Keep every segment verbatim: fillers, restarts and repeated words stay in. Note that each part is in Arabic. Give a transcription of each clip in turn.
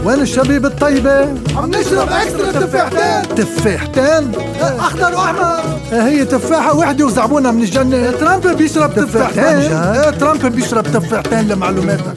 وين الشبيب الطيبة؟ عم نشرب اكسترا تفاحتين. تفاحتين؟ اخضر واحمر. هي تفاحة وحدة وزعبونها من الجنة. ترامب بيشرب تفاحتين. ايه ترامب بيشرب تفاحتين لمعلوماتك.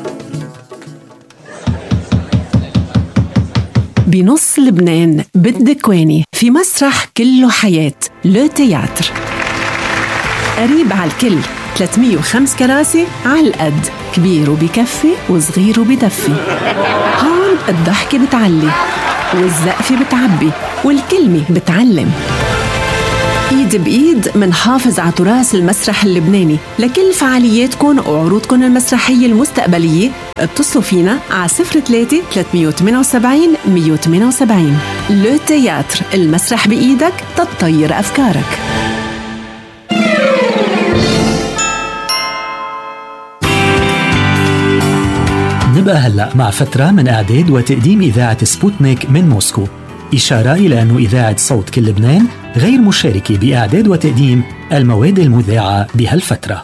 بنص لبنان بالدكواني في مسرح كله حياة لو تياتر، قريب على الكل، ثلاثمية وخمسة كراسي على القد، كبير وبكفي وصغير وبدفي. هون الضحكة بتعلي والزقفة بتعبي والكلمة بتعلم. ايد بايد منحافظ على تراث المسرح اللبناني. لكل فعالياتكم وعروضكم المسرحية المستقبلية اتصلوا فينا على صفر ثلاثة ثلاثمية وثمانية وسبعين مية وثمانية وسبعين. لو تياتر، المسرح بإيدك تطير أفكارك. نبقى هلأ مع فترة من إعداد وتقديم إذاعة سبوتنيك من موسكو، إشارة إلى أن إذاعة صوت كل لبنان غير مشاركة بإعداد وتقديم المواد المذاعة بهالفترة.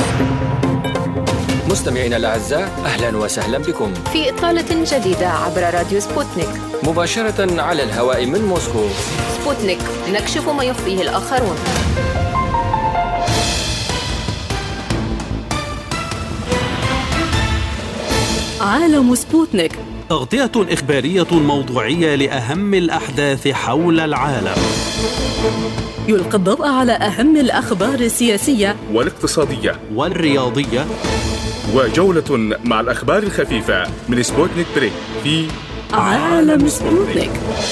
مستمعينا الأعزاء، أهلا وسهلا بكم في إطلالة جديدة عبر راديو سبوتنيك، مباشرة على الهواء من موسكو. سبوتنيك، نكشف ما يخفيه الآخرون. عالم سبوتنيك، تغطية إخبارية موضوعية لأهم الأحداث حول العالم، يلقي الضوء على أهم الأخبار السياسية والاقتصادية والرياضية، وجولة مع الأخبار الخفيفة من سبوتنيك بريك في عالم سبوتنيك.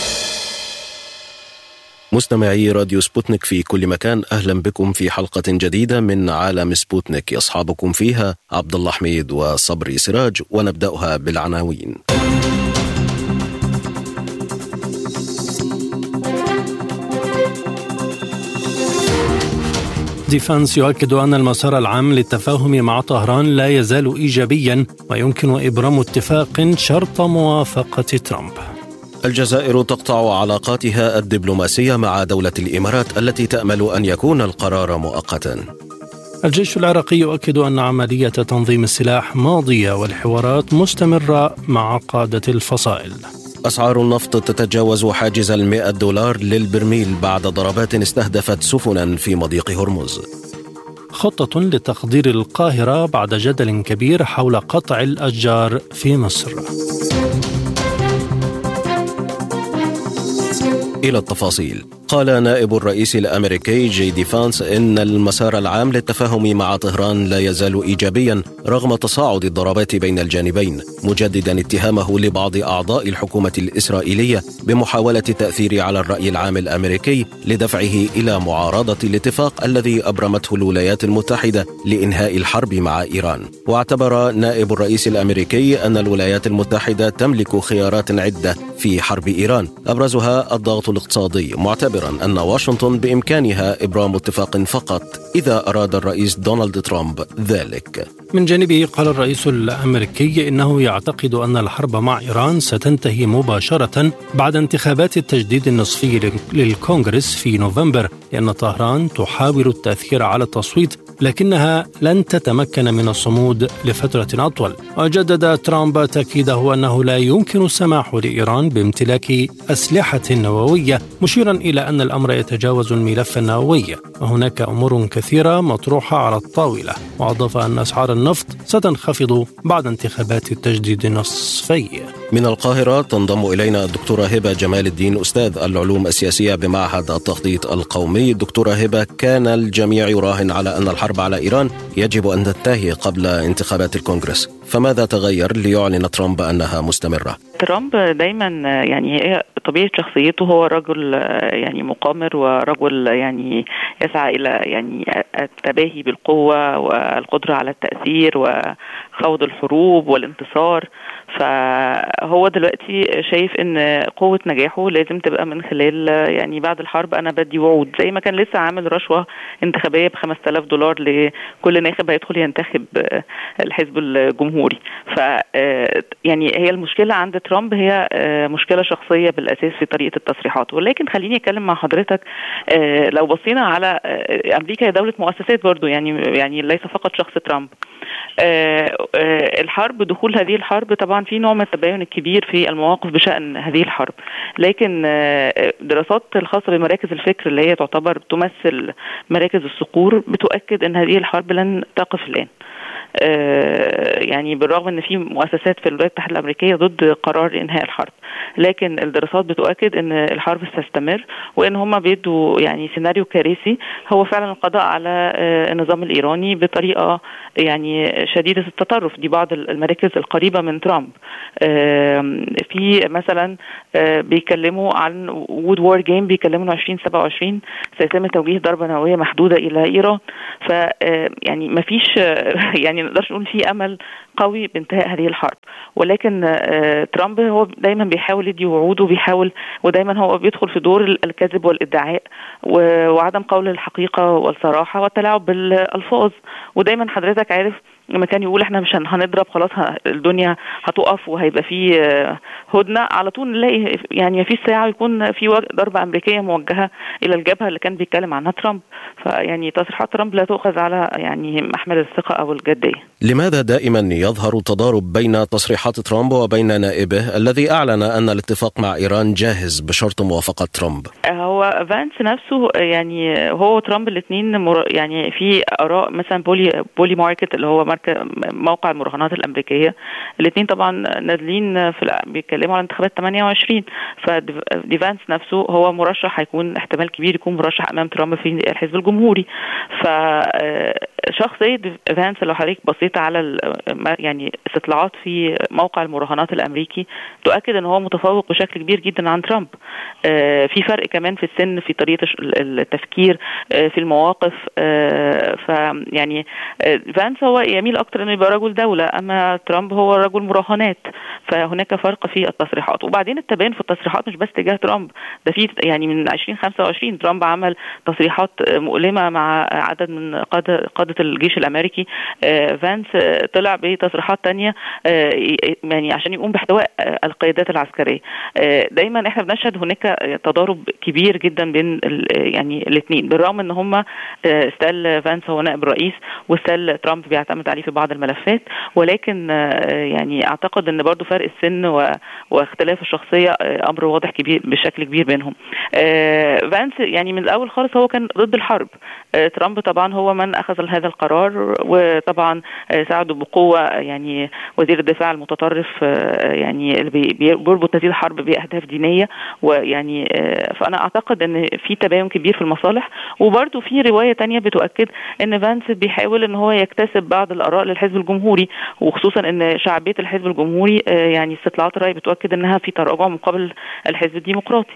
مستمعي راديو سبوتنيك في كل مكان، أهلا بكم في حلقة جديدة من عالم سبوتنيك، يصحبكم فيها عبد الله حميد وصبري سراج، ونبدأها بالعناوين. ديفانس يؤكد أن المسار العام للتفاهم مع طهران لا يزال إيجابيا ويمكن إبرام اتفاق شرط موافقة ترامب. الجزائر تقطع علاقاتها الدبلوماسية مع دولة الإمارات التي تأمل أن يكون القرار مؤقتا. الجيش العراقي يؤكد أن عملية تنظيم السلاح ماضية والحوارات مستمرة مع قادة الفصائل. أسعار النفط تتجاوز حاجز المئة دولار للبرميل بعد ضربات استهدفت سفنا في مضيق هرمز. خطة لتخدير القاهرة بعد جدل كبير حول قطع الأشجار في مصر. إلى التفاصيل. قال نائب الرئيس الأمريكي جي دي فانس إن المسار العام للتفاهم مع طهران لا يزال إيجابيا رغم تصاعد الضربات بين الجانبين، مجددا اتهامه لبعض أعضاء الحكومة الإسرائيلية بمحاولة التأثير على الرأي العام الأمريكي لدفعه إلى معارضة الاتفاق الذي أبرمته الولايات المتحدة لإنهاء الحرب مع إيران. واعتبر نائب الرئيس الأمريكي أن الولايات المتحدة تملك خيارات عدة في حرب إيران، أبرزها الضغط الاقتصادي، معتبرا أن واشنطن بإمكانها إبرام اتفاق فقط إذا أراد الرئيس دونالد ترامب ذلك. من جانبه قال الرئيس الأمريكي إنه يعتقد أن الحرب مع إيران ستنتهي مباشرة بعد انتخابات التجديد النصفي للكونغرس في نوفمبر، لأن طهران تحاول التأثير على التصويت لكنها لن تتمكن من الصمود لفترة أطول. وجدد ترامب تأكيده أنه لا يمكن السماح لإيران بامتلاك أسلحة نووية، مشيرا إلى أن الأمر يتجاوز الملف النووي وهناك أمور كثيرة مطروحة على الطاولة. وأضاف أن أسعار النفط ستنخفض بعد انتخابات التجديد النصفي. من القاهرة تنضم إلينا الدكتورة هبة جمال الدين، أستاذ العلوم السياسية بمعهد التخطيط القومي. دكتورة هبة، كان الجميع يراهن على أن الحرب على إيران يجب أن تنتهي قبل انتخابات الكونغرس، فماذا تغير ليعلن ترامب أنها مستمرة؟ ترامب دايما يعني هي طبيعة شخصيته، هو رجل يعني مقامر ورجل يعني يسعى إلى يعني التباهي بالقوة والقدرة على التأثير وخوض الحروب والانتصار. فهو دلوقتي شايف ان قوة نجاحه لازم تبقى من خلال يعني بعد الحرب انا بدي وعود، زي ما كان لسه عامل رشوة انتخابية بخمس تلاف دولار لكل ناخب هيدخل ينتخب الحزب الجمهوري. ف يعني هي المشكلة عند ترامب هي مشكلة شخصية بالاساس في طريقة التصريحات. ولكن خليني اتكلم مع حضرتك، لو بصينا على امريكا هي دولة مؤسسات برضو، يعني يعني ليس فقط شخص ترامب. الحرب، دخول هذه الحرب طبعا طبعا في نوع من التباين الكبير في المواقف بشأن هذه الحرب، لكن دراسات الخاصة بمراكز الفكر اللي هي تعتبر تمثل مراكز الصقور بتؤكد أن هذه الحرب لن تقف الآن. يعني بالرغم ان في مؤسسات في الولايات المتحده الامريكيه ضد قرار انهاء الحرب، لكن الدراسات بتؤكد ان الحرب ستستمر، وان هم بيدوا يعني سيناريو كارثي هو فعلا القضاء على النظام الايراني بطريقه يعني شديده التطرف. دي بعض المراكز القريبه من ترامب في مثلا بيتكلموا عن وود وور جيم، بيتكلموا عن عشرين سبعة وعشرين سيتم توجيه ضربه نوويه محدوده الى ايران. ف يعني ما فيش يعني نقدرش نقول في امل قوي بانتهاء هذه الحرب، ولكن آه ترامب هو دايما بيحاول يدي وعود، وبيحاول ودايما هو بيدخل في دور الكذب والادعاء وعدم قول الحقيقه والصراحه والتلاعب بالالفاظ. ودايما حضرتك عارف لما كان يقول احنا مش هنضرب خلاص الدنيا هتقف وهيبقى في هدنه، على طول نلاقي يعني ما فيش ساعه يكون في ضربه امريكيه موجهه الى الجبهه اللي كان بيتكلم عنها ترامب. فيعني تصريحات ترامب لا تؤخذ على يعني محمل الثقه او الجديه. لماذا دائما يظهر تضارب بين تصريحات ترامب وبين نائبه الذي اعلن ان الاتفاق مع ايران جاهز بشرط موافقه ترامب؟ هو فانس نفسه يعني هو ترامب الاثنين يعني في اراء مثلا بولي بولي ماركت اللي هو موقع المراهنات الامريكيه، الاثنين طبعا نازلين في بيتكلموا على انتخابات ثمانية وعشرين. فدي فانس نفسه هو مرشح، هيكون احتمال كبير يكون مرشح امام ترامب في الحزب الجمهوري. فشخص زي فانس لو حضرتك بصيت على يعني استطلاعات في موقع المراهنات الامريكي تؤكد ان هو متفوق بشكل كبير جدا عن ترامب. في فرق كمان في السن، في طريقه التفكير، في المواقف. فيعني فانس هو يميل اكتر انه يبقى رجل دوله، اما ترامب هو رجل مراهنات. فهناك فرق في التصريحات. وبعدين التباين في التصريحات مش بس تجاه ترامب، ده في يعني من عشرين خمسة وعشرين ترامب عمل تصريحات مؤلمه مع عدد من قاده قاده الجيش الامريكي. فانس طلع بتصريحات تانية يعني عشان يقوم باحتواء القيادات العسكريه. دايما احنا بنشهد هناك تضارب كبير جدا بين يعني الاثنين، بالرغم ان هم استقال فانس هو نائب الرئيس واستقال ترامب بيعتمد عليه في بعض الملفات، ولكن يعني اعتقد ان برضو فرق السن واختلاف الشخصيه امر واضح كبير بشكل كبير بينهم. فانس يعني من الاول خالص هو كان ضد الحرب. ترامب طبعا هو من اخذ هذا القرار، وطبعا ساعده بقوه يعني وزير الدفاع المتطرف يعني اللي بيربط هذه الحرب باهداف دينيه. ويعني فانا اعتقد ان في تباين كبير في المصالح. وبرضو في روايه تانية بتؤكد ان فانس بيحاول ان هو يكتسب بعض الاراء للحزب الجمهوري، وخصوصا ان شعبيه الحزب الجمهوري يعني استطلاعات الراي بتؤكد انها في تراجع مقابل الحزب الديمقراطي.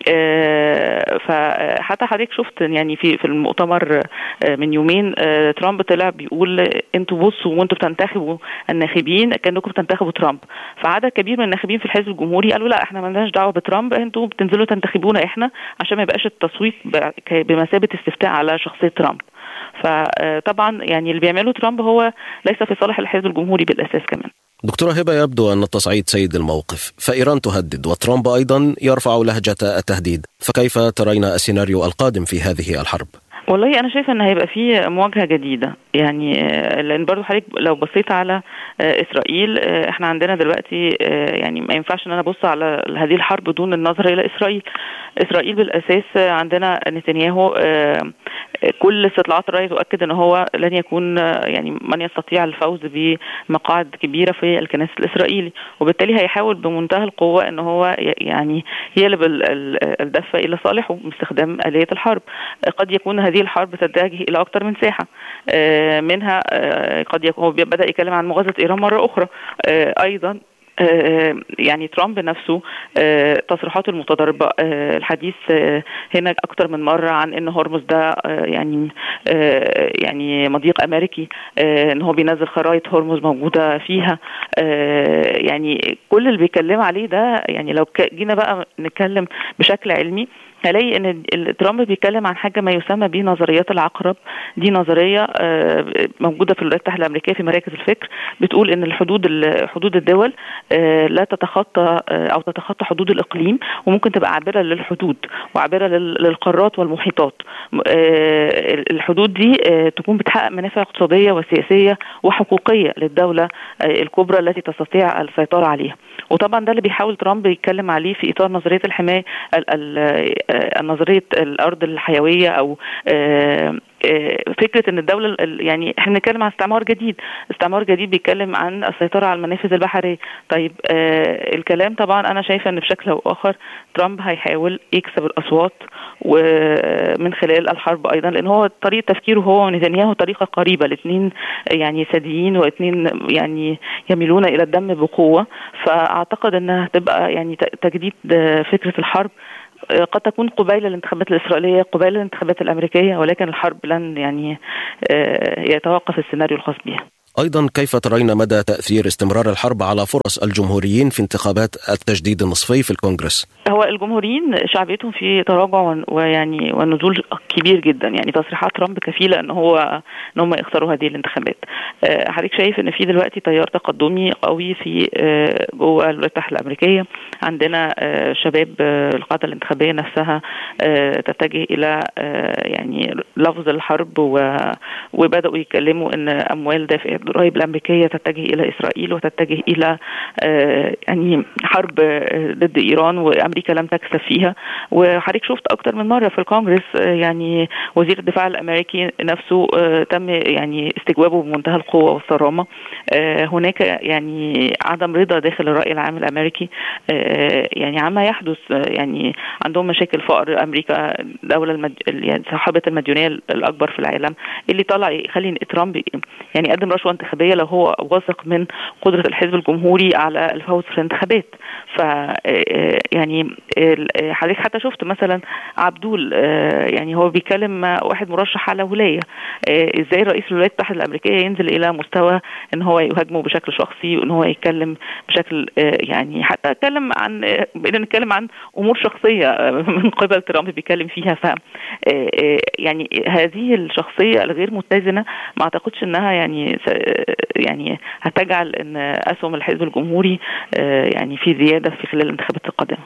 فحتى حضرتك شفت يعني في في المؤتمر من يومين ترامب طلع بيقول انتوا بصوا وانتوا بتنتخبوا الناخبين كانكم بتنتخبوا ترامب. فعدد كبير من الناخبين في الحزب الجمهوري قالوا لا احنا مالناش دعوه بترامب، انتوا بتنزلوا تنتخبونا احنا عشان ما يبقاش التصويت بمثابه استفتاء على شخصيه ترامب. فطبعا يعني اللي بيعمله ترامب هو ليس في صالح الحزب الجمهوري بالاساس كمان. دكتورة هبة، يبدو أن التصعيد سيد الموقف، فإيران تهدد وترامب أيضا يرفع لهجة التهديد، فكيف ترين السيناريو القادم في هذه الحرب؟ والله أنا شايفة أن هيبقى فيه مواجهة جديدة، يعني لأن برضو حضرتك لو بصيت على إسرائيل، إحنا عندنا دلوقتي يعني ما ينفعش أن أنا أبص على هذه الحرب بدون النظر إلى إسرائيل. إسرائيل بالأساس عندنا نتنياهو كل استطلاعات الرأي تؤكد أن هو لن يكون يعني من يستطيع الفوز بمقاعد كبيرة في الكنيسة الإسرائيلي، وبالتالي هيحاول بمنتهى القوة أن هو يعني يقلب الدفة إلى صالحه باستخدام آلية الحرب. قد يكون هذه الحرب تتجه إلى أكثر من ساحة، منها قد يكون بدأ يتكلم عن مغازلة إيران مرة أخرى. أيضا يعني ترامب نفسه تصريحاته المتضاربة، الحديث هنا أكتر من مرة عن إن هرمز ده يعني يعني مضيق أمريكي، إن هو بينزل خرائط هرمز موجودة فيها. يعني كل اللي بيتكلم عليه ده يعني لو جينا بقى نتكلم بشكل علمي هلاقي ان ترامب بيتكلم عن حاجه ما يسمى به نظريات العقرب. دي نظريه موجوده في الولايات المتحده الامريكيه في مراكز الفكر، بتقول ان الحدود حدود الدول لا تتخطى او تتخطى حدود الاقليم، وممكن تبقى عابره للحدود وعابره للقارات والمحيطات. الحدود دي تكون بتحقق منافع اقتصاديه وسياسيه وحقوقيه للدوله الكبرى التي تستطيع السيطره عليها. وطبعا ده اللي بيحاول ترامب يتكلم عليه في اطار نظريه الحمايه، نظريه الارض الحيويه، او فكره ان الدوله، يعني احنا بنتكلم عن استعمار جديد، استعمار جديد بيتكلم عن السيطره على المنافذ البحريه. طيب الكلام طبعا انا شايفه ان بشكل او اخر ترامب هيحاول يكسب الاصوات ومن خلال الحرب ايضا، لان هو طريقه تفكيره هو ونتنياهو طريقه قريبه، الاثنين يعني ثديين واثنين يعني يميلون الى الدم بقوه. فاعتقد انها هتبقى يعني تجديد فكره الحرب قد تكون قبيل الانتخابات الإسرائيلية، قبيل الانتخابات الأمريكية، ولكن الحرب لن يعني يتوقف السيناريو الخاص بها. أيضا كيف ترين مدى تأثير استمرار الحرب على فرص الجمهوريين في انتخابات التجديد النصفي في الكونغرس؟ هو الجمهوريين شعبيتهم في تراجع ويعني ونزول كبير جدا، يعني تصريحات ترامب كفيلة ان هو ان هم يخسروا هذه الانتخابات. حضرتك شايف ان في دلوقتي تيار تقدمي قوي في جوه الولايات المتحدة الأمريكية. عندنا شباب القاعدة الانتخابية نفسها تتجه الى يعني لفظ الحرب، وبدأوا يتكلموا ان اموال دافع الضرائب الأمريكية تتجه إلى إسرائيل وتتجه إلى يعني حرب ضد إيران، وأمريكا لم تكسب فيها. وحضرتك شفت أكتر من مرة في الكونغرس يعني وزير الدفاع الأمريكي نفسه تم يعني استجوابه بمنتهى القوة والصرامة. هناك يعني عدم رضا داخل الرأي العام الأمريكي يعني عما يحدث. يعني عندهم مشاكل فقر، أمريكا دولة المد... يعني صاحبة المديونية الأكبر في العالم، اللي طلع يخلي ترامب يعني قدم رشوة انتخابية لو هو واثق من قدرة الحزب الجمهوري على الفوز في الانتخابات. ف يعني حضرتك حتى شفت مثلا عبدول، يعني هو بيتكلم واحد مرشح على ولاية، ازاي رئيس الولايات المتحدة الأمريكية ينزل إلى مستوى ان هو يهاجمه بشكل شخصي، وان هو يتكلم بشكل يعني حتى اتكلم عن بقينا نتكلم عن امور شخصية من قبل ترامب بيتكلم فيها. ف يعني هذه الشخصية الغير متزنة ما اعتقدش انها يعني يعني هتجعل ان اسهم الحزب الجمهوري يعني في زيادة في خلال الانتخابات القادمة.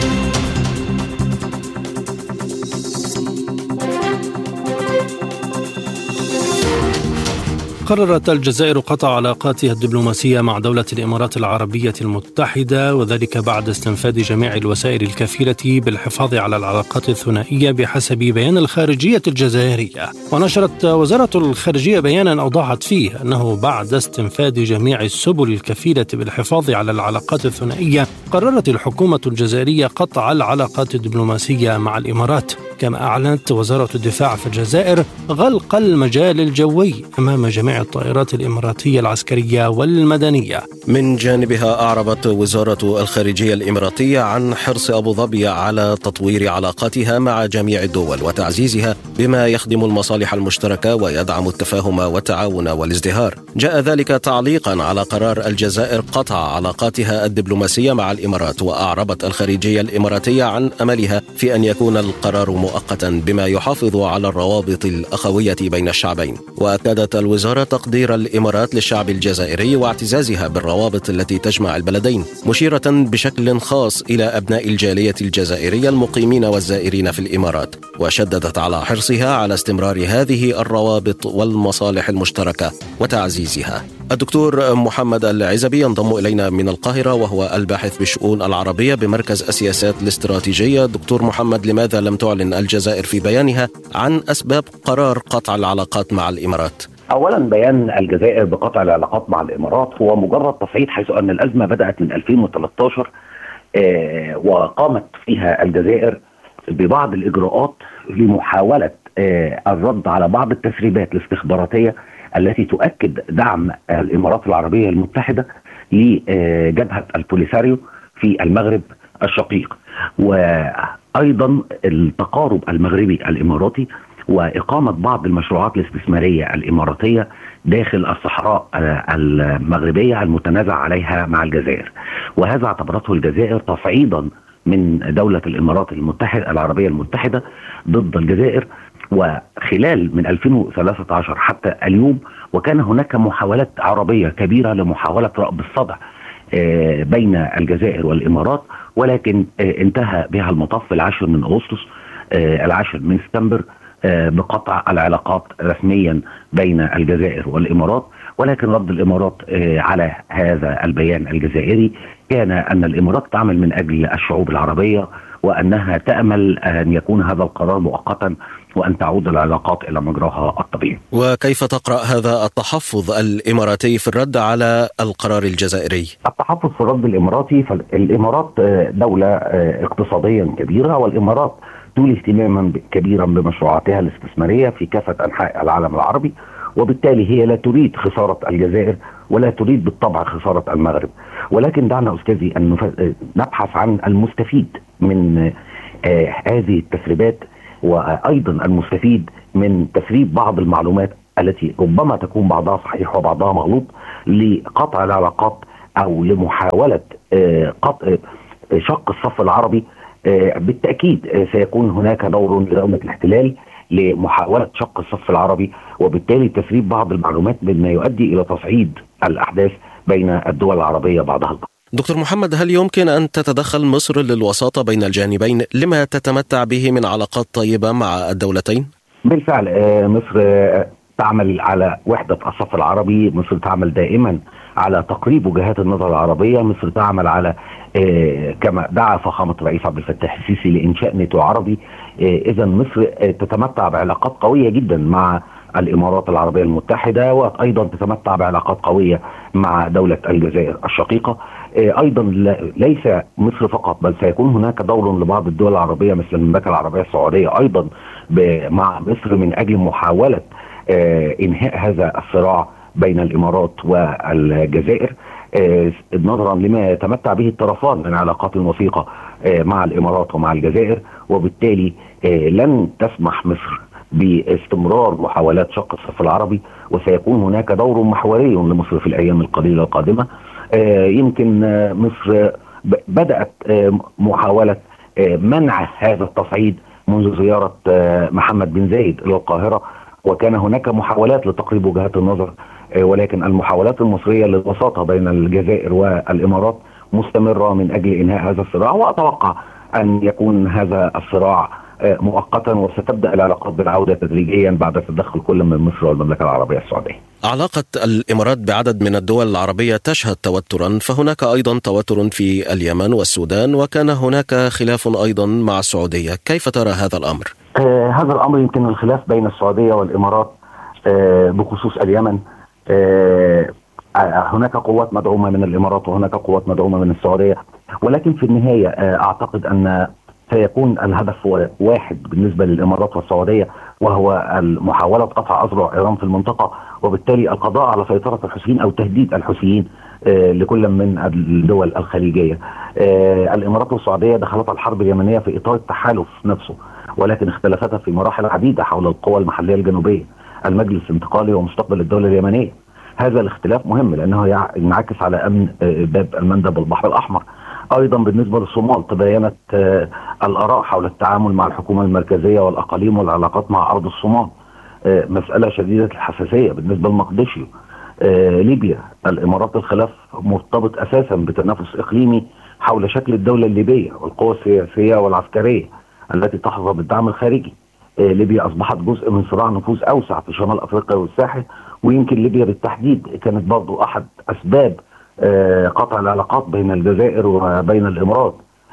قررت الجزائر قطع علاقاتها الدبلوماسية مع دولة الإمارات العربية المتحدة، وذلك بعد استنفاذ جميع الوسائل الكفيلة بالحفاظ على العلاقات الثنائية بحسب بيان الخارجية الجزائرية. ونشرت وزارة الخارجية بيانا أوضحت فيه أنه بعد استنفاذ جميع السبل الكفيلة بالحفاظ على العلاقات الثنائية، قررت الحكومة الجزائرية قطع العلاقات الدبلوماسية مع الإمارات. كما أعلنت وزارة الدفاع في الجزائر غلق المجال الجوي أمام جميع الطائرات الإماراتية العسكرية والمدنية. من جانبها أعربت وزارة الخارجية الإماراتية عن حرص أبو ظبي على تطوير علاقاتها مع جميع الدول وتعزيزها بما يخدم المصالح المشتركة ويدعم التفاهم والتعاون والازدهار. جاء ذلك تعليقا على قرار الجزائر قطع علاقاتها الدبلوماسية مع الإمارات. وأعربت الخارجية الإماراتية عن أملها في أن يكون القرار مؤقتا بما يحافظ على الروابط الأخوية بين الشعبين. وأكدت الوزارة تقدير الإمارات للشعب الجزائري واعتزازها بالروابط التي تجمع البلدين، مشيرة بشكل خاص إلى أبناء الجالية الجزائرية المقيمين والزائرين في الإمارات. وشددت على حرصها على استمرار هذه الروابط والمصالح المشتركة وتعزيزها. الدكتور محمد العزبي ينضم إلينا من القاهرة، وهو الباحث بالشؤون العربية بمركز السياسات الاستراتيجية. دكتور محمد، لماذا لم تعلن الجزائر في بيانها عن أسباب قرار قطع العلاقات مع الإمارات؟ أولا، بيان الجزائر بقطع العلاقات مع الإمارات هو مجرد تصعيد، حيث أن الأزمة بدأت من ألفين وثلاثة عشر آه وقامت فيها الجزائر ببعض الإجراءات لمحاولة آه الرد على بعض التسريبات الاستخباراتية التي تؤكد دعم الإمارات العربية المتحدة لجبهة البوليساريو في المغرب الشقيق، وأيضا التقارب المغربي الإماراتي وإقامة بعض المشروعات الاستثمارية الإماراتية داخل الصحراء المغربية المتنازع عليها مع الجزائر. وهذا اعتبرته الجزائر تصعيدا من دولة الإمارات المتحدة العربية المتحدة ضد الجزائر، وخلال من ألفين وثلاثة عشر حتى اليوم وكان هناك محاولات عربية كبيرة لمحاولة رأب الصدع بين الجزائر والإمارات، ولكن انتهى بها المطاف العاشر من أغسطس العاشر من سبتمبر بقطع العلاقات رسميا بين الجزائر والإمارات. ولكن رد الإمارات على هذا البيان الجزائري كان أن الإمارات تعمل من أجل الشعوب العربية، وأنها تأمل أن يكون هذا القرار مؤقتا وأن تعود العلاقات إلى مجراها الطبيعي. وكيف تقرأ هذا التحفظ الإماراتي في الرد على القرار الجزائري؟ التحفظ في الرد الإماراتي، فالإمارات دولة اقتصاديا كبيرة، والإمارات تولي اهتماما كبيرا بمشروعاتها الاستثمارية في كافة أنحاء العالم العربي، وبالتالي هي لا تريد خسارة الجزائر ولا تريد بالطبع خسارة المغرب. ولكن دعنا أستاذي أن نبحث عن المستفيد من آه هذه التسريبات، وأيضا المستفيد من تسريب بعض المعلومات التي ربما تكون بعضها صحيح وبعضها مغلوط لقطع العلاقات أو لمحاولة آه قطع شق الصف العربي. آه بالتأكيد آه سيكون هناك دور لدولة الاحتلال لمحاولة شق الصف العربي، وبالتالي تسريب بعض المعلومات مما يؤدي إلى تصعيد الأحداث بين الدول العربية بعضها البعض. دكتور محمد، هل يمكن أن تتدخل مصر للوساطة بين الجانبين لما تتمتع به من علاقات طيبة مع الدولتين؟ بالفعل مصر تعمل على وحدة الصف العربي، مصر تعمل دائما على تقريب وجهات النظر العربية، مصر تعمل على كما دعا فخامة الرئيس عبد الفتاح السيسي لإنشاء ناتو عربي. إذا مصر تتمتع بعلاقات قوية جدا مع الإمارات العربية المتحدة، وأيضا تتمتع بعلاقات قوية مع دولة الجزائر الشقيقة. أيضا ليس مصر فقط، بل سيكون هناك دور لبعض الدول العربية مثل المملكة العربية السعودية أيضا مع مصر من أجل محاولة إنهاء هذا الصراع بين الإمارات والجزائر، نظرا لما يتمتع به الطرفان من علاقات وثيقة مع الإمارات ومع الجزائر. وبالتالي لن تسمح مصر باستمرار محاولات شق الصف العربي، وسيكون هناك دور محوري لمصر في الأيام القليلة القادمة. يمكن مصر بدأت محاولة منع هذا التصعيد منذ زيارة محمد بن زايد إلى القاهرة، وكان هناك محاولات لتقريب وجهات النظر، ولكن المحاولات المصرية للوساطة بين الجزائر والإمارات مستمرة من أجل إنهاء هذا الصراع، وأتوقع أن يكون هذا الصراع مؤقتا، وستبدأ العلاقات بالعودة تدريجيا بعد تدخل كل من مصر والمملكة العربية السعودية. علاقة الإمارات بعدد من الدول العربية تشهد توترا، فهناك أيضا توتر في اليمن والسودان، وكان هناك خلاف أيضا مع السعودية. كيف ترى هذا الأمر؟ آه هذا الأمر يمكن الخلاف بين السعودية والإمارات آه بخصوص اليمن. آه هناك قوات مدعومة من الإمارات وهناك قوات مدعومة من السعودية، ولكن في النهاية آه أعتقد أن سيكون الهدف واحد بالنسبة للإمارات والسعودية، وهو محاولة قطع أذرع إيران في المنطقة، وبالتالي القضاء على سيطرة الحوثيين أو تهديد الحوثيين آه لكل من الدول الخليجية. آه الإمارات والسعودية دخلت الحرب اليمنية في إطار التحالف نفسه، ولكن اختلفتها في مراحل عديدة حول القوى المحلية الجنوبية، المجلس الانتقالي ومستقبل الدولة اليمنية. هذا الاختلاف مهم لأنه ينعكس على أمن باب المندب والبحر الأحمر. أيضا بالنسبة للصومال تباينت الآراء حول التعامل مع الحكومة المركزية والأقاليم والعلاقات مع أرض الصومال، مسألة شديدة الحساسية. بالنسبة لمقدشيو ليبيا، الإمارات الخلاف مرتبط أساسا بتنافس إقليمي حول شكل الدولة الليبية والقوى السياسية والعسكرية التي تحظى بالدعم الخارجي. ليبيا أصبحت جزء من صراع نفوذ أوسع في شمال أفريقيا والساحل، ويمكن ليبيا بالتحديد كانت برضو أحد أسباب قطع العلاقات بين الجزائر وبين الإمارات.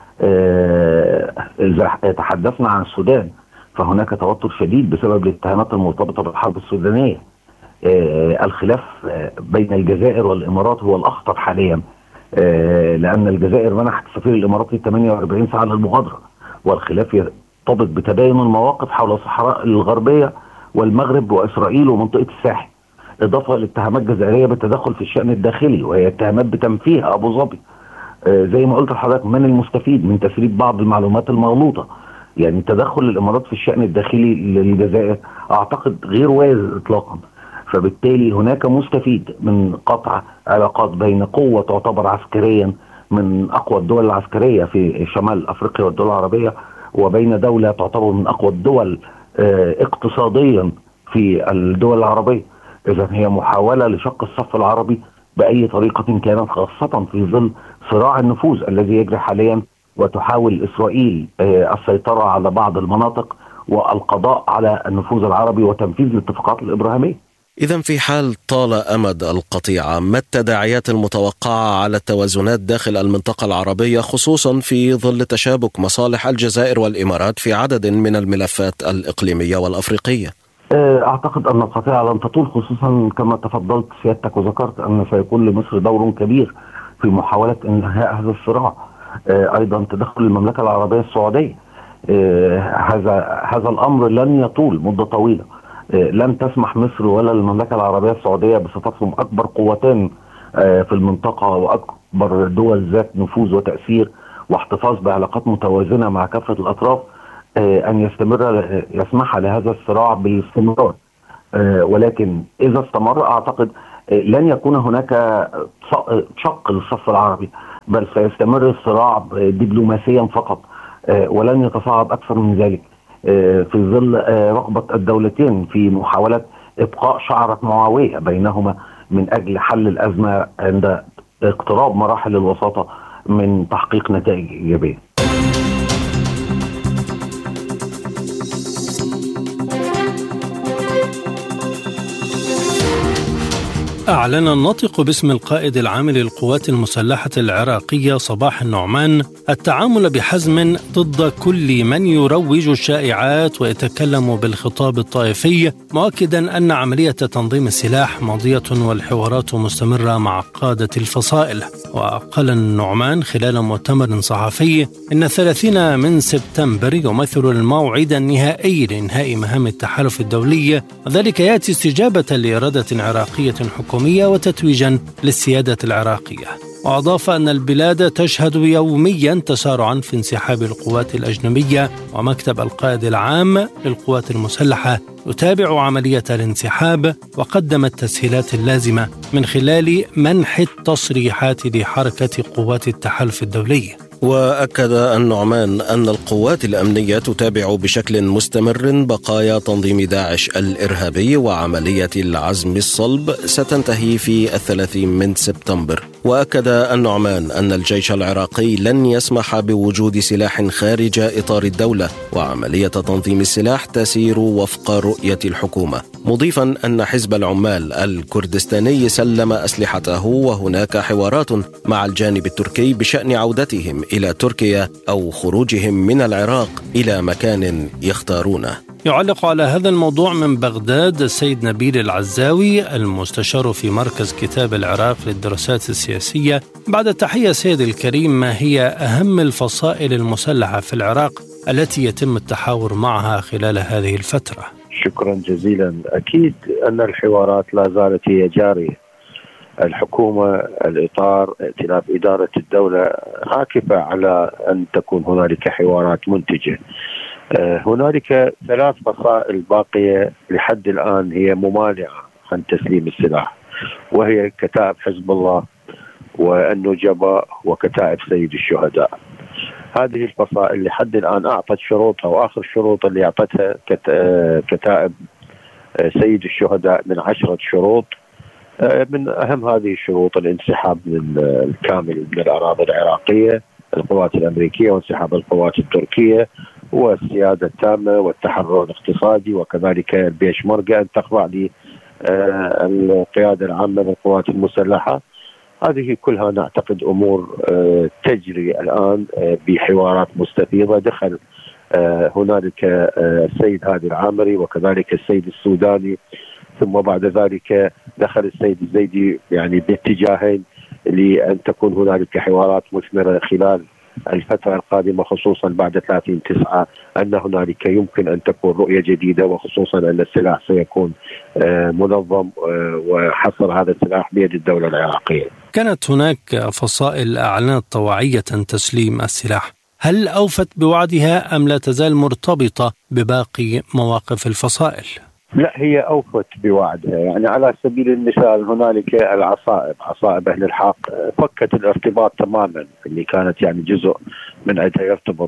إذا تحدثنا عن السودان فهناك توتر شديد بسبب الاتهامات المرتبطة بالحرب السودانية. الخلاف بين الجزائر والإمارات هو الأخطر حاليا، لأن الجزائر منحت السفير الإماراتي ثمانية وأربعين ساعة للمغادرة، والخلاف يرتبط بتباين المواقف حول الصحراء الغربية والمغرب وإسرائيل ومنطقة الساحل، إضافة لاتهامات جزائرية بالتدخل في الشأن الداخلي، وهي اتهامات بتنفيها أبو ظبي. آه زي ما قلت لحضرتك، من المستفيد من تسريب بعض المعلومات المغلوطة؟ يعني تدخل الإمارات في الشأن الداخلي للجزائر أعتقد غير وارد إطلاقا. فبالتالي هناك مستفيد من قطع علاقات بين قوة تعتبر عسكريا من أقوى الدول العسكرية في شمال أفريقيا والدول العربية، وبين دولة تعتبر من أقوى الدول اقتصاديا في الدول العربية. إذا هي محاولة لشق الصف العربي بأي طريقة كانت، خاصة في ظل صراع النفوذ الذي يجري حاليا، وتحاول إسرائيل السيطرة على بعض المناطق والقضاء على النفوذ العربي وتنفيذ الاتفاقات الإبراهيمية. إذن في حال طال أمد القطيعة، ما التداعيات المتوقعة على التوازنات داخل المنطقة العربية، خصوصا في ظل تشابك مصالح الجزائر والإمارات في عدد من الملفات الإقليمية والأفريقية؟ أعتقد أن القطيعة لن تطول، خصوصا كما تفضلت سيادتك وذكرت أن سيكون لمصر دور كبير في محاولة إنهاء هذا الصراع. أيضا تدخل المملكة العربية السعودية، هذا هذا الأمر لن يطول مدة طويلة. لن تسمح مصر ولا المملكة العربية السعودية بصفتهم أكبر قوتين في المنطقة وأكبر دول ذات نفوذ وتأثير واحتفاظ بعلاقات متوازنة مع كافة الأطراف أن يستمر يسمح لهذا الصراع بالاستمرار. ولكن إذا استمر أعتقد لن يكون هناك شق للصف العربي، بل سيستمر الصراع دبلوماسيا فقط ولن يتصاعد أكثر من ذلك، في ظل رغبة الدولتين في محاولة إبقاء شعرة معاوية بينهما من أجل حل الأزمة عند اقتراب مراحل الوساطة من تحقيق نتائج إيجابية. أعلن الناطق باسم القائد العام للقوات المسلحة العراقية صباح النعمان التعامل بحزم ضد كل من يروج الشائعات ويتكلم بالخطاب الطائفي، مؤكدا أن عملية تنظيم السلاح ماضية والحوارات مستمرة مع قادة الفصائل. وقال النعمان خلال مؤتمر صحفي إن الثلاثين من سبتمبر يمثل الموعد النهائي لإنهاء مهام التحالف الدولي، وذلك يأتي استجابة لإرادة عراقية حكومية وتتويجا للسيادة العراقية. وأضاف أن البلاد تشهد يوميا تسارعا في انسحاب القوات الأجنبية، ومكتب القائد العام للقوات المسلحة يتابع عملية الانسحاب، وقدم التسهيلات اللازمة من خلال منح التصريحات لحركة قوات التحالف الدولي. وأكد النعمان أن القوات الأمنية تتابع بشكل مستمر بقايا تنظيم داعش الإرهابي، وعملية العزم الصلب ستنتهي في الثلاثين من سبتمبر. وأكد النعمان أن الجيش العراقي لن يسمح بوجود سلاح خارج إطار الدولة، وعملية تنظيم السلاح تسير وفق رؤية الحكومة، مضيفا أن حزب العمال الكردستاني سلم أسلحته، وهناك حوارات مع الجانب التركي بشأن عودتهم إلى تركيا أو خروجهم من العراق إلى مكان يختارونه. يعلق على هذا الموضوع من بغداد السيد نبيل العزاوي المستشار في مركز كتاب العراق للدراسات السياسية. بعد التحية سيد الكريم، ما هي أهم الفصائل المسلحة في العراق التي يتم التحاور معها خلال هذه الفترة؟ شكرا جزيلا. أكيد أن الحوارات لا زالت هي جارية. الحكومة، الإطار، ائتلاف إدارة الدولة عاكفة على أن تكون هنالك حوارات منتجة. هنالك ثلاث فصائل باقية لحد الآن هي ممانعة عن تسليم السلاح، وهي كتائب حزب الله والنجباء وكتائب سيد الشهداء. هذه الفصائل لحد الآن أعطت شروطها، وآخر شروط اللي أعطتها كتائب سيد الشهداء من عشرة شروط. من أهم هذه الشروط الانسحاب من الكامل من الأراضي العراقية، القوات الأمريكية، وانسحاب القوات التركية، والسيادة التامة والتحرر الاقتصادي، وكذلك البيش مرقة أن تخضع للقيادة العامة للقوات المسلحة. هذه كلها نعتقد أمور تجري الآن بحوارات مستفيضة. دخل هنالك السيد هادي العامري وكذلك السيد السوداني، ثم بعد ذلك دخل السيد الزيدي، يعني باتجاهين لأن تكون هنالك حوارات مثمرة خلال الفترة القادمة، خصوصا بعد ثلاثين تسعة أن هنالك يمكن أن تكون رؤية جديدة، وخصوصا أن السلاح سيكون منظم وحصر هذا السلاح بيد الدولة العراقية. كانت هناك فصائل أعلنت طوعية تسليم السلاح، هل أوفت بوعدها أم لا تزال مرتبطة بباقي مواقف الفصائل؟ لا، هي أوفت بوعدها. يعني على سبيل المثال هنالك العصائب، عصائب أهل الحق فكت الارتباط تماما اللي كانت يعني جزء من عندها يرتبط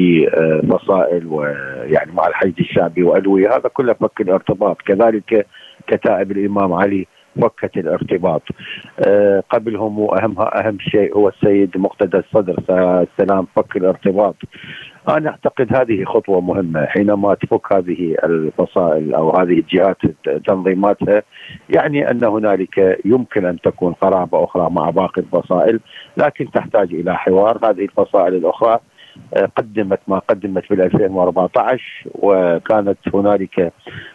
بفصائل ويعني مع الحشد الشعبي وألوية، هذا كله فك الارتباط. كذلك كتائب الإمام علي فكت الارتباط. أه قبلهم وأهمها أهم شيء هو السيد مقتدى الصدر السلام فك الارتباط. أنا أعتقد هذه خطوة مهمة حينما تفك هذه الفصائل أو هذه الجهات تنظيماتها، يعني أن هنالك يمكن أن تكون قرابة أخرى مع باقي الفصائل، لكن تحتاج إلى حوار. هذه الفصائل الأخرى قدمت ما قدمت في ألفين وأربعة عشر، وكانت هنالك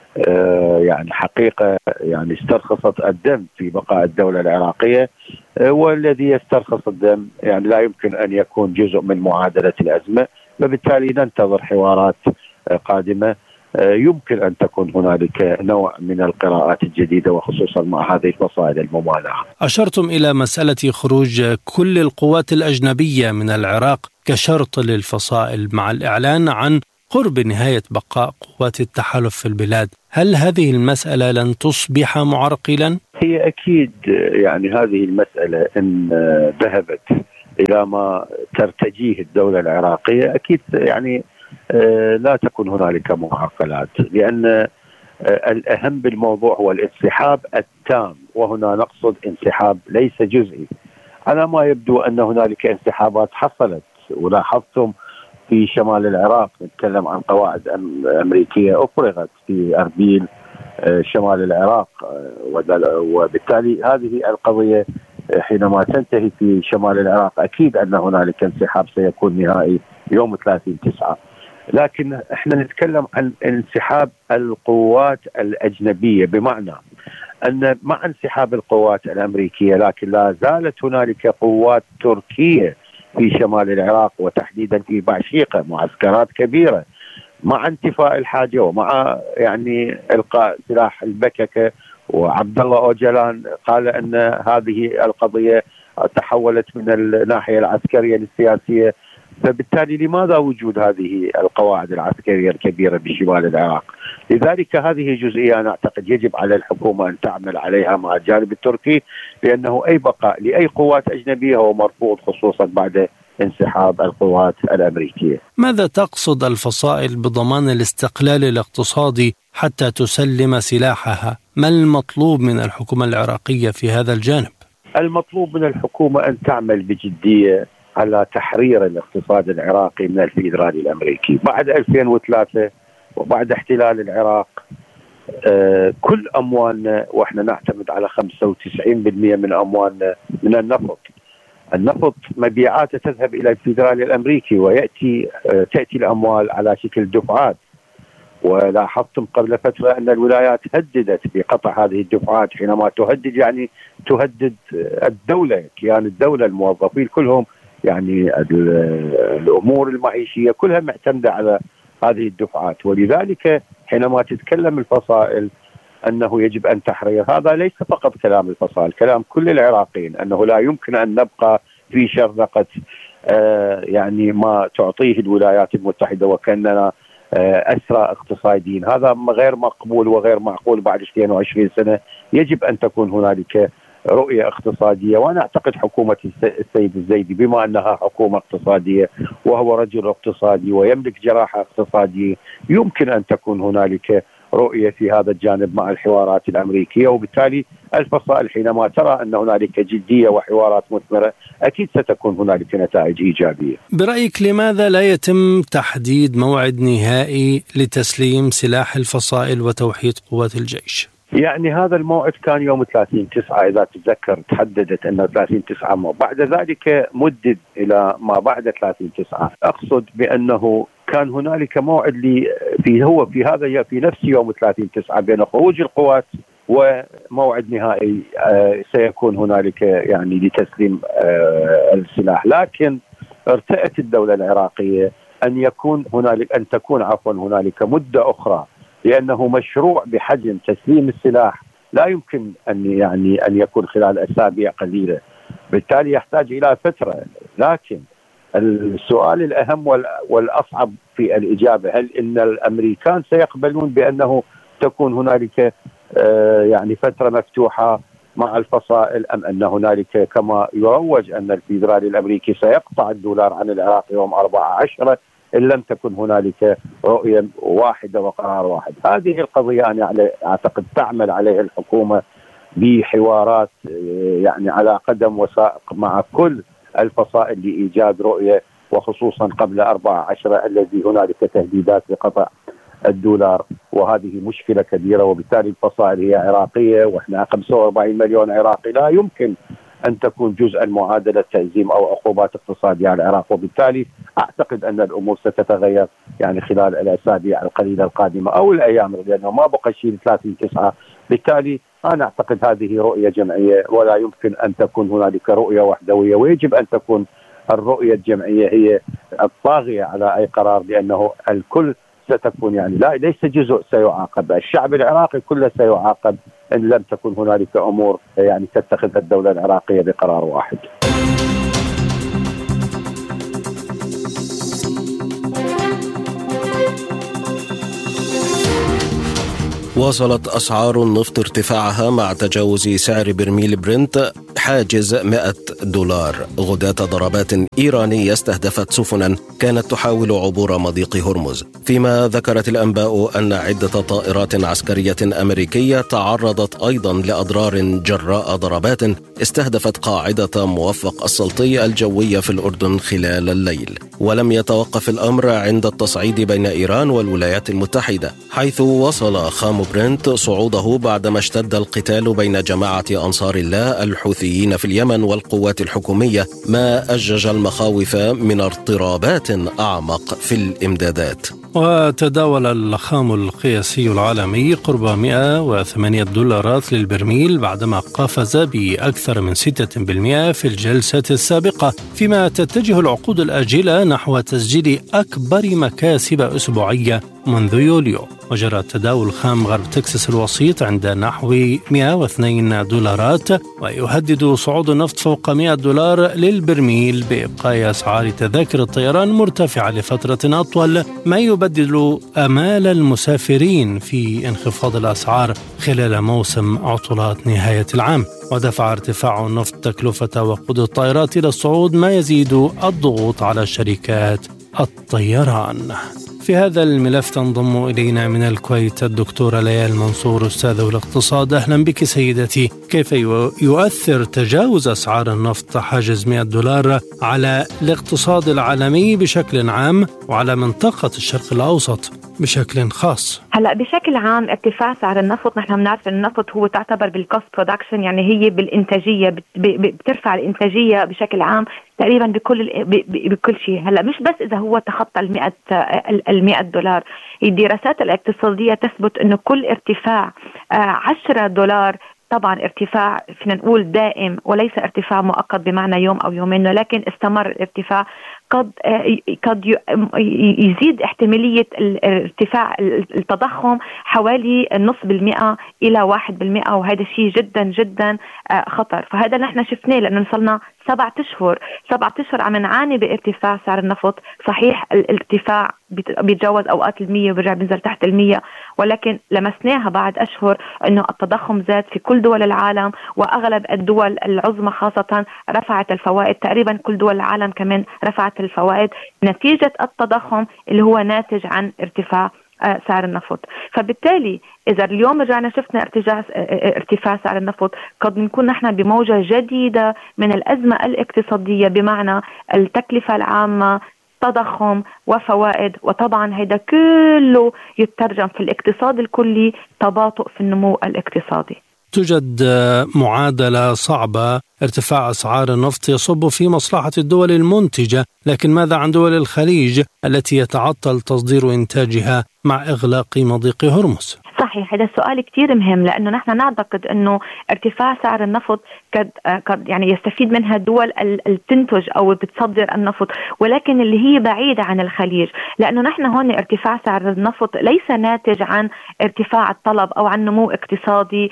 يعني حقيقة يعني استرخصت الدم في بقاء الدولة العراقية، والذي يسترخص الدم يعني لا يمكن أن يكون جزء من معادلة الأزمة. فبالتالي ننتظر حوارات قادمة، يمكن أن تكون هنالك نوع من القراءات الجديدة وخصوصا مع هذه الفصائل الممانعة. أشرتم إلى مسألة خروج كل القوات الأجنبية من العراق كشرط للفصائل مع الإعلان عن قرب نهاية بقاء قوات التحالف في البلاد. هل هذه المسألة لن تصبح معرقلا؟ هي أكيد يعني هذه المسألة إن ذهبت إلى ما ترتجيه الدولة العراقية أكيد يعني لا تكون هنالك معرقلات، لأن الأهم بالموضوع هو الانسحاب التام، وهنا نقصد انسحاب ليس جزئي. على ما يبدو أن هنالك انسحابات حصلت، ولاحظتم في شمال العراق نتكلم عن قواعد أمريكية أفرغت في أربيل شمال العراق، وبالتالي هذه القضية حينما تنتهي في شمال العراق أكيد أن هنالك انسحاب سيكون نهائي يوم ثلاثين تسعة. لكن احنا نتكلم عن انسحاب القوات الأجنبية، بمعنى أن مع انسحاب القوات الأمريكية لكن لا زالت هنالك قوات تركية في شمال العراق، وتحديدا في بعشيقة معسكرات كبيرة. مع انتفاء الحاجة ومع يعني إلقاء سلاح البككة، وعبد الله أوجلان قال أن هذه القضية تحولت من الناحية العسكرية للسياسية، فبالتالي لماذا وجود هذه القواعد العسكرية الكبيرة بشمال العراق؟ لذلك هذه جزئية أنا أعتقد يجب على الحكومة أن تعمل عليها مع الجانب التركي، لأنه أي بقاء لأي قوات أجنبية هو مرفوض، خصوصا بعد انسحاب القوات الأمريكية. ماذا تقصد الفصائل بضمان الاستقلال الاقتصادي حتى تسلم سلاحها؟ ما المطلوب من الحكومة العراقية في هذا الجانب؟ المطلوب من الحكومة أن تعمل بجدية على تحرير الاقتصاد العراقي من الفيدرالي الأمريكي. بعد ألفين وثلاثة وبعد احتلال العراق آه كل أموالنا، وإحنا نعتمد على خمسة وتسعين بالمئة من أموالنا من النفط. النفط مبيعاته تذهب إلى الفيدرالي الأمريكي، ويأتي آه تأتي الأموال على شكل دفعات. ولاحظتم قبل فترة أن الولايات هددت بقطع هذه الدفعات. حينما تهدد يعني تهدد الدولة، كيان الدولة، الموظفين كلهم، يعني الأمور المعيشية كلها معتمدة على هذه الدفعات. ولذلك حينما تتكلم الفصائل أنه يجب أن تحرير، هذا ليس فقط كلام الفصائل، كلام كل العراقيين، أنه لا يمكن أن نبقى في شرذقة آه يعني ما تعطيه الولايات المتحدة وكأننا آه أسرى اقتصاديين. هذا غير مقبول وغير معقول. بعد اثنين وعشرين سنة يجب أن تكون هنالك رؤية اقتصادية. وأنا أعتقد حكومة السيد الزيدي بما أنها حكومة اقتصادية وهو رجل اقتصادي ويملك جراحة اقتصادية، يمكن أن تكون هنالك رؤية في هذا الجانب مع الحوارات الأمريكية. وبالتالي الفصائل حينما ترى أن هنالك جدية وحوارات مثمرة أكيد ستكون هنالك نتائج إيجابية. برأيك لماذا لا يتم تحديد موعد نهائي لتسليم سلاح الفصائل وتوحيد قوات الجيش؟ يعني هذا الموعد كان يوم ثلاثين تسعة إذا تتذكر، تحددت أنه ثلاثين تسعة، بعد ذلك مدد إلى ما بعد ثلاثين تسعة. أقصد بأنه كان هنالك موعد لي في هو في هذا في نفس يوم ثلاثين تسعة بين خروج القوات وموعد نهائي آه سيكون هنالك يعني لتسليم آه السلاح. لكن ارتأت الدولة العراقية أن يكون هنالك أن تكون عفوا هنالك مدة أخرى، لأنه مشروع بحجم تسليم السلاح لا يمكن أن يعني أن يكون خلال أسابيع قليلة، بالتالي يحتاج إلى فترة. لكن السؤال الأهم والأصعب في الإجابة، هل إن الأمريكان سيقبلون بأنه تكون هنالك يعني فترة مفتوحة مع الفصائل، أم أن هنالك كما يروج أن الفيدرالي الأمريكي سيقطع الدولار عن العراق يوم أربعة عشر إن لم تكن هنالك رؤية واحدة وقرار واحد. هذه القضية أنا أعتقد تعمل عليها الحكومة بحوارات يعني على قدم وساق مع كل الفصائل لإيجاد رؤية، وخصوصا قبل أربعة عشر الذي هنالك تهديدات بقطع الدولار، وهذه مشكلة كبيرة. وبالتالي الفصائل هي عراقية، وإحنا خمسة وأربعين مليون عراقي، لا يمكن أن تكون جزءا معادلة تأزيم أو عقوبات اقتصادية على العراق. وبالتالي أعتقد أن الأمور ستتغير يعني خلال الأسابيع القليلة القادمة أو الأيام، لأنه ما بقى شيء ثلاثين تسعة. بالتالي أنا أعتقد هذه رؤية جمعية، ولا يمكن أن تكون هنالك رؤية وحدوية، ويجب أن تكون الرؤية الجمعية هي الطاغية على أي قرار، لأنه الكل ستكون يعني لا ليس جزء سيعاقب، الشعب العراقي كله سيعاقب إن لم تكن هنالك أمور يعني تتخذ الدولة العراقية بقرار واحد. واصلت أسعار النفط ارتفاعها مع تجاوز سعر برميل برنت حاجز مئة دولار غداة ضربات إيرانية استهدفت سفنا كانت تحاول عبور مضيق هرمز، فيما ذكرت الأنباء أن عدة طائرات عسكرية أمريكية تعرضت أيضا لأضرار جراء ضربات استهدفت قاعدة موفق السلطي الجوية في الأردن خلال الليل. ولم يتوقف الأمر عند التصعيد بين إيران والولايات المتحدة، حيث وصل خام برنت صعوده بعدما اشتد القتال بين جماعة أنصار الله الحوثيين في اليمن والقوات الحكومية، ما أجج المخاوف من اضطرابات أعمق في الإمدادات. وتداول الخام القياسي العالمي قرب مئة وثمانية دولارات للبرميل بعدما قفز بأكثر من ستة بالمئة في الجلسة السابقة، فيما تتجه العقود الآجلة نحو تسجيل أكبر مكاسب أسبوعية منذ يوليو. وجرى تداول خام غرب تكساس الوسيط عند نحو مئة واثنين دولارات، ويهدد صعود النفط فوق مئة دولار للبرميل بإبقاء أسعار تذاكر الطيران مرتفعة لفترة أطول، ما يبدل آمال المسافرين في انخفاض الأسعار خلال موسم عطلات نهاية العام. ودفع ارتفاع النفط تكلفة وقود الطائرات إلى الصعود، ما يزيد الضغوط على شركات الطيران. في هذا الملف تنضم إلينا من الكويت الدكتورة ليال منصور، أستاذة الاقتصاد. أهلا بك سيدتي. كيف يؤثر تجاوز أسعار النفط حاجز مئة دولار على الاقتصاد العالمي بشكل عام وعلى منطقة الشرق الأوسط بشكل خاص؟ هلا بشكل عام ارتفاع سعر النفط، نحن بنعرف ان النفط هو تعتبر بالكوست برودكشن، يعني هي بالانتاجيه، بترفع الانتاجيه بشكل عام تقريبا بكل بكل شيء. هلا مش بس اذا هو تخطى المئة المئة دولار، الدراسات الاقتصاديه تثبت انه كل ارتفاع عشرة دولار طبعا ارتفاع فينا نقول دائم وليس ارتفاع مؤقت بمعنى يوم او يومين، ولكن استمر الارتفاع قد قد يزيد احتمالية ارتفاع التضخم حوالي نص بالمئة إلى واحد بالمئة، وهذا الشيء جدا جدا خطر. فهذا نحن شفناه لأنه صلنا سبعة أشهر سبعة أشهر عم نعاني بارتفاع سعر النفط. صحيح الارتفاع بيتجاوز أوقات المية وبرجع بينزل تحت المية، ولكن لمسناها بعد أشهر أنه التضخم زاد في كل دول العالم، وأغلب الدول العظمى خاصة رفعت الفوائد، تقريبا كل دول العالم كمان رفعت الفوائد نتيجة التضخم اللي هو ناتج عن ارتفاع سعر النفط. فبالتالي إذا اليوم رجعنا شفنا ارتجاع ارتفاع سعر النفط، قد نكون نحن بموجة جديدة من الأزمة الاقتصادية، بمعنى التكلفة العامة، تضخم وفوائد، وطبعا هذا كله يترجم في الاقتصاد الكلي تباطؤ في النمو الاقتصادي. توجد معادلة صعبة، ارتفاع أسعار النفط يصب في مصلحة الدول المنتجة، لكن ماذا عن دول الخليج التي يتعطل تصدير إنتاجها مع إغلاق مضيق هرمز؟ صحيح، هذا السؤال كتير مهم، لأنه نحن نعتقد أنه ارتفاع سعر النفط قد قد يعني يستفيد منها الدول التنتج أو بتصدر النفط، ولكن اللي هي بعيدة عن الخليج، لأنه نحن هون ارتفاع سعر النفط ليس ناتج عن ارتفاع الطلب أو عن نمو اقتصادي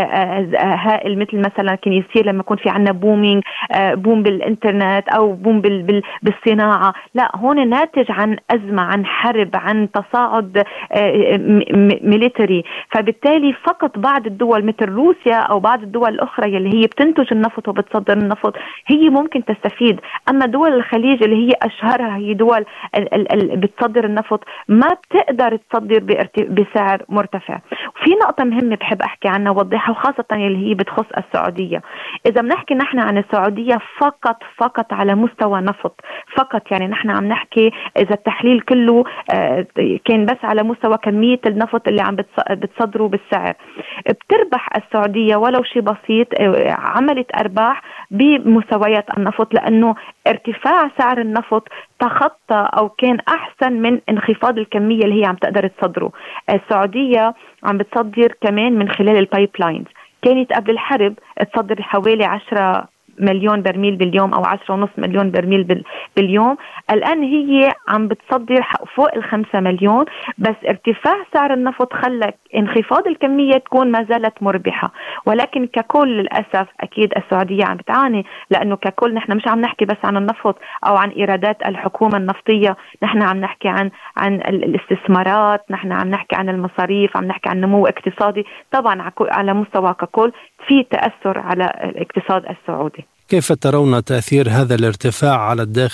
هائل مثل مثلا كان يصير لما يكون في عنا بومينج بوم بالإنترنت أو بوم بالصناعة. لا، هون ناتج عن أزمة، عن حرب، عن تصاعد ميليتري. فبالتالي فقط بعض الدول مثل روسيا أو بعض الدول الأخرى اللي هي بتنتج النفط وبتصدر النفط هي ممكن تستفيد. أما دول الخليج اللي هي أشهرها هي دول ال ال بتصدر النفط ما بتقدر تصدر بسعر مرتفع. في نقطة مهمة بحب أحكي عنها ووضحها وخاصة اللي هي بتخص السعودية. إذا بنحكي نحن عن السعودية فقط فقط على مستوى نفط فقط، يعني نحن عم نحكي إذا التحليل كله كان بس على مستوى كمية النفط اللي عم بتصدره بالسعر، بتربح السعودية ولو شيء بسيط، عملت أرباح بمستويات النفط، لأنه ارتفاع سعر النفط تخطى أو كان أحسن من انخفاض الكمية اللي هي عم تقدر تصدره. السعودية عم بتصدر كمان من خلال البايب لاينز، كانت قبل الحرب تصدر حوالي عشرة مليون برميل باليوم أو عشرة ونص مليون برميل باليوم، الآن هي عم بتصدر فوق الخمسة مليون، بس ارتفاع سعر النفط خلى انخفاض الكمية تكون ما زالت مربحة. ولكن ككل للأسف أكيد السعودية عم بتعاني، لأنه ككل نحن مش عم نحكي بس عن النفط أو عن إيرادات الحكومة النفطية، نحن عم نحكي عن عن الاستثمارات، نحن عم نحكي عن المصاريف، عم نحكي عن نمو اقتصادي. طبعا على مستوى ككل في تأثر على الاقتصاد السعودي. كيف ترون تأثير هذا الارتفاع على الداخل